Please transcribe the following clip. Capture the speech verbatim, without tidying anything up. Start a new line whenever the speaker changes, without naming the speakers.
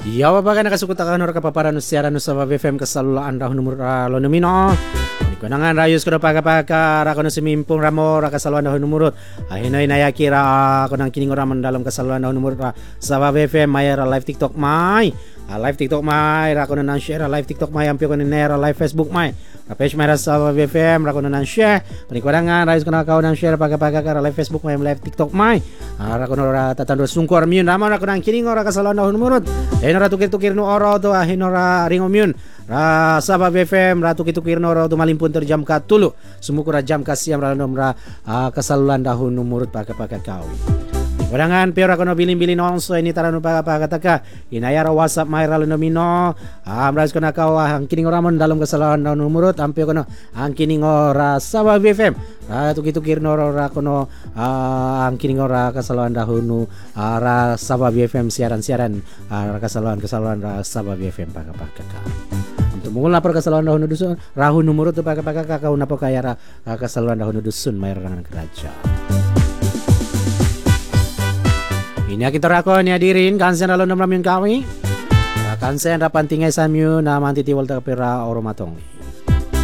Ya babaga nakasukutakan or kapaparan no siaran no sa F M kasalulaan raho numero lo numino. Ko nangan rayos ko na pagapaka ra ko no simimpong ramo ra kasaluan raho numero. Ahinoy nayakira ko nang kining oraman dalam kasaluan raho numero sa F M mayara live TikTok may. Uh, live TikTok may ra ko na nang share live TikTok may ampio ko ni nera live Facebook may ra page may ra sa F M ra ko na nang share pani ko nga rayos ko na ka nang share pagapaka ra live Facebook may live TikTok may uh, ra ko na ra tatando sungkor myun naman ra ko nang kining ora kasaluan raho numero. Ayun ra tukir-tukir no oro to ahin ora ringom yun ra sabab F M ra tukir-tukir no oro to malimpun ter jam ka tulo sumukura jam ka siam ra nom ra uh, kasaluan dahon numurut pagapaka kawi. Wadangan pero ako no bilin-bilin on so ini tarano pagapakataka inayara WhatsApp may ralo nomino amras ko na kaw ang kining oramon dalam kasaluan dahon numurut ampio ko no ang kining ora sabab F M ra tukir-tukir no ora ko no uh, ang kining ora kasaluan dahon no uh, ra sabab F M siaran-siaran uh, kasaluan-kasaluan ra sabab F M pagapakaka. Untuk mungul lapor kasaluan dahon dusun rahun numurut to pagapakaka kau na po kaya ra uh, kasaluan dahon dusun may rangan keraja. Ini kita rakon ya dirin kansen alon namram yung kami. Kansen rapan tingay samyu na mantitiwal ta pera oromatong.